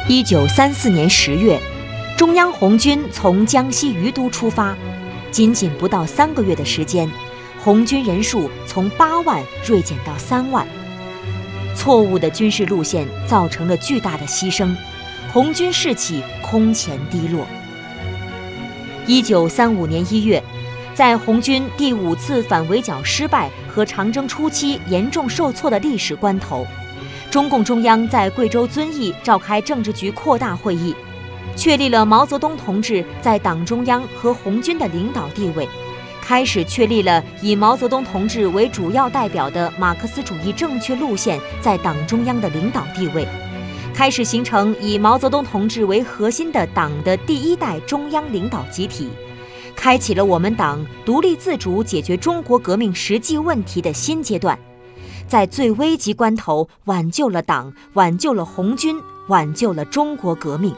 1934年10月，中央红军从江西余都出发，仅仅不到3个月的时间，红军人数从8万锐减到3万。错误的军事路线造成了巨大的牺牲，红军士气空前低落。1935年1月，在红军第5次反围剿失败和长征初期严重受挫的历史关头，中共中央在贵州遵义召开政治局扩大会议，确立了毛泽东同志在党中央和红军的领导地位，开始确立了以毛泽东同志为主要代表的马克思主义正确路线在党中央的领导地位，开始形成以毛泽东同志为核心的党的第1代中央领导集体，开启了我们党独立自主解决中国革命实际问题的新阶段，在最危急关头挽救了党，挽救了红军，挽救了中国革命。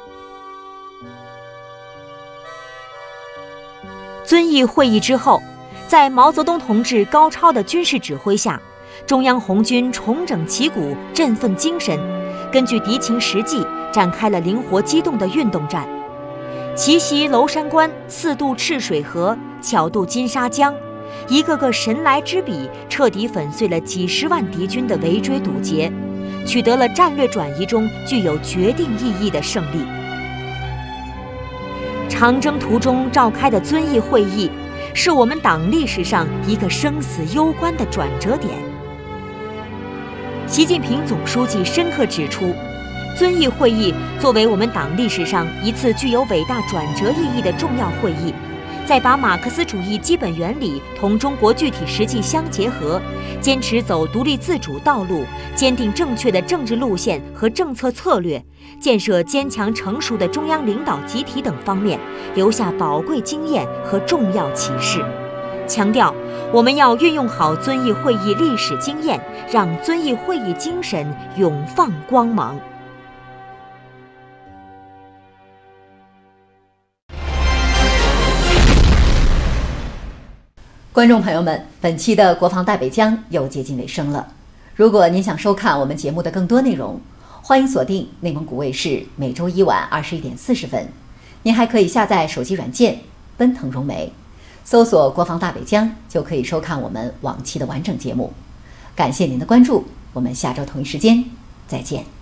遵义会议之后，在毛泽东同志高超的军事指挥下，中央红军重整旗鼓，振奋精神，根据敌情实际展开了灵活机动的运动战，奇袭娄山关，4渡赤水河，巧渡金沙江，一个个神来之笔，彻底粉碎了几10万敌军的围追堵截，取得了战略转移中具有决定意义的胜利。长征途中召开的遵义会议，是我们党历史上一个生死攸关的转折点。习近平总书记深刻指出，遵义会议作为我们党历史上一次具有伟大转折意义的重要会议，在把马克思主义基本原理同中国具体实际相结合，坚持走独立自主道路，坚定正确的政治路线和政策策略，建设坚强成熟的中央领导集体等方面留下宝贵经验和重要启示，强调我们要运用好遵义会议历史经验，让遵义会议精神永放光芒。 观众朋友们，本期的国防大北疆又接近尾声了。如果您想收看我们节目的更多内容，欢迎锁定内蒙古卫视每周1晚21点40分。您还可以下载手机软件奔腾融媒，搜索国防大北疆就可以收看我们往期的完整节目。感谢您的关注，我们下周同一时间再见。